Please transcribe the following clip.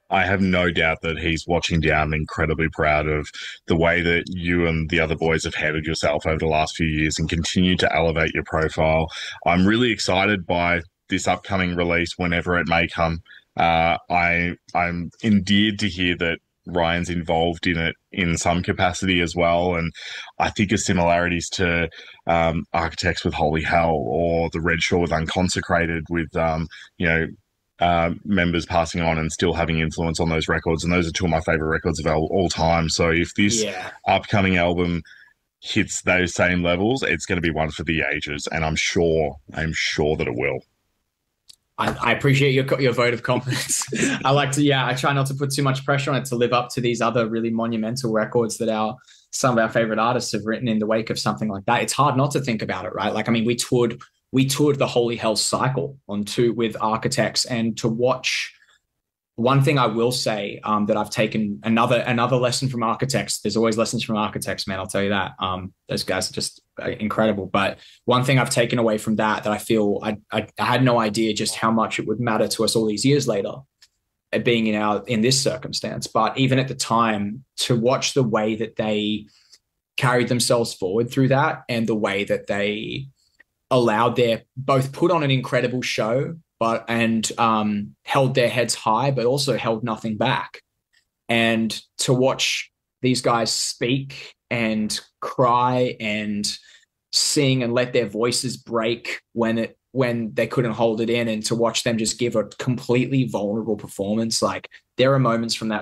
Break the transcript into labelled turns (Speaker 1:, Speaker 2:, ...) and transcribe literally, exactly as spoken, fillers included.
Speaker 1: I have no doubt that he's watching down and incredibly proud of the way that you and the other boys have handled yourself over the last few years and continue to elevate your profile. I'm really excited by this upcoming release, whenever it may come. Uh, I I'm endeared to hear that Ryan's involved in it in some capacity as well, and I think of similarities to um, Architects with Holy Hell or the Red Shore with Unconsecrated, with um, you know uh, members passing on and still having influence on those records. And those are two of my favorite records of all, all time. So if this
Speaker 2: Yeah.
Speaker 1: upcoming album hits those same levels, it's going to be one for the ages. And I'm sure, I'm sure that it will.
Speaker 2: I, I appreciate your your vote of confidence. I like to, yeah, I try not to put too much pressure on it to live up to these other really monumental records that our some of our favorite artists have written in the wake of something like that. It's hard not to think about it, right? Like, I mean, we toured we toured the Holy Hell cycle on two with Architects, and to watch. One thing I will say um, that I've taken another another lesson from Architects. There's always lessons from Architects, man. I'll tell you that. Um, those guys are just uh, incredible. But one thing I've taken away from that that I feel I, I, I had no idea just how much it would matter to us all these years later, uh, being in our in this circumstance. But even at the time, to watch the way that they carried themselves forward through that, and the way that they allowed their both put on an incredible show, but and um, held their heads high, but also held nothing back. And to watch these guys speak and cry and sing and let their voices break when it when they couldn't hold it in, and to watch them just give a completely vulnerable performance. Like, there are moments from that